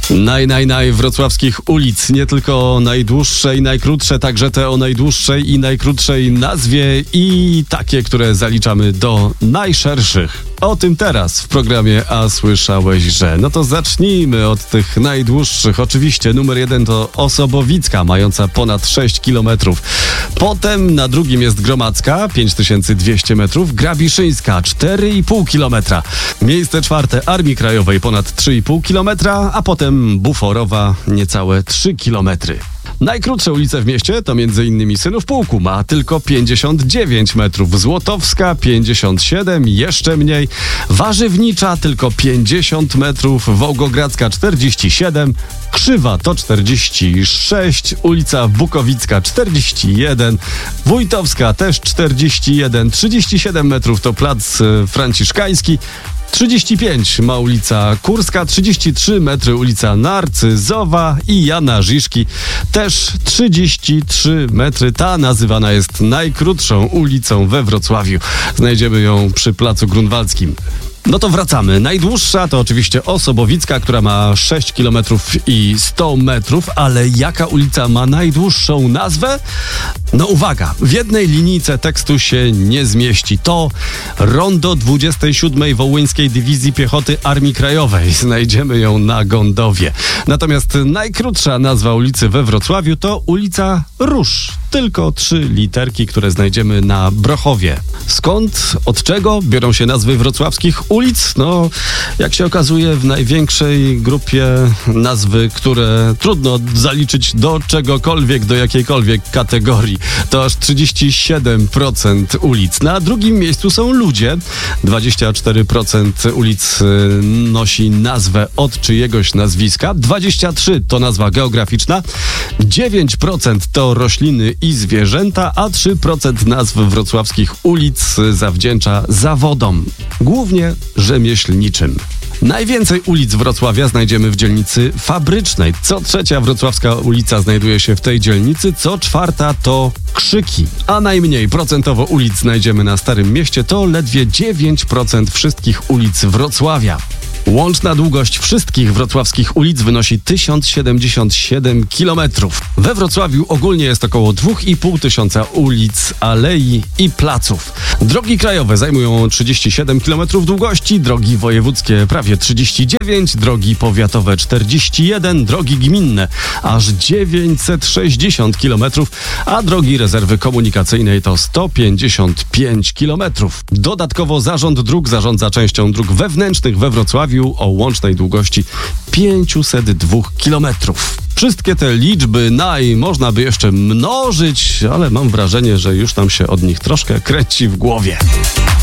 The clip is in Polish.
Wrocławskich ulic. Nie tylko najdłuższe i najkrótsze, także te o najdłuższej i najkrótszej nazwie i takie, które zaliczamy do najszerszych. O tym teraz w programie A słyszałeś, że? No to zacznijmy od tych najdłuższych. Oczywiście numer 1 to Osobowicka, mająca ponad 6 km. Potem na drugim jest Gromadzka, 5200 metrów. Grabiszyńska, 4,5 km. Miejsce czwarte Armii Krajowej, ponad 3,5 km, a potem Buforowa, niecałe 3 km. Najkrótsze ulice w mieście to m.in. Synów Pułku, ma tylko 59 metrów. Złotowska 57, jeszcze mniej. Warzywnicza tylko 50 metrów. Wołgogradzka 47, Krzywa to 46, ulica Bukowicka 41, Wójtowska też 41, 37 metrów to plac Franciszkański. 35 ma ulica Kurska, 33 metry ulica Narcyzowa i Jana Żiszki, też 33 metry. Ta nazywana jest najkrótszą ulicą we Wrocławiu. Znajdziemy ją przy placu Grunwaldzkim. No to wracamy. Najdłuższa to oczywiście Osobowicka, która ma 6 km i 100 metrów, ale jaka ulica ma najdłuższą nazwę? No uwaga, w jednej linijce tekstu się nie zmieści. To rondo 27. Wołyńskiej Dywizji Piechoty Armii Krajowej. Znajdziemy ją na Gondowie. Natomiast najkrótsza nazwa ulicy we Wrocławiu to ulica Róż. Tylko 3 literki, które znajdziemy na Brochowie. Skąd, od czego biorą się nazwy wrocławskich ulic? No, jak się okazuje, w największej grupie nazwy, które trudno zaliczyć do czegokolwiek, do jakiejkolwiek kategorii. To aż 37% ulic. Na drugim miejscu są ludzie. 24% ulic nosi nazwę od czyjegoś nazwiska. 23% to nazwa geograficzna. 9% to rośliny i zwierzęta, a 3% nazw wrocławskich ulic zawdzięcza zawodom, głównie rzemieślniczym. Najwięcej ulic Wrocławia znajdziemy w dzielnicy Fabrycznej. Co trzecia wrocławska ulica znajduje się w tej dzielnicy, co czwarta to Krzyki. A najmniej procentowo ulic znajdziemy na Starym Mieście, to ledwie 9% wszystkich ulic Wrocławia. Łączna długość wszystkich wrocławskich ulic wynosi 1077 km. We Wrocławiu ogólnie jest około 2500 ulic, alei i placów. Drogi krajowe zajmują 37 km długości, drogi wojewódzkie prawie 39, drogi powiatowe 41, drogi gminne aż 960 km, a drogi rezerwy komunikacyjnej to 155 km. Dodatkowo Zarząd Dróg zarządza częścią dróg wewnętrznych we Wrocławiu o łącznej długości 502 km. Wszystkie te liczby można by jeszcze mnożyć, ale mam wrażenie, że już nam się od nich troszkę kręci w głowie.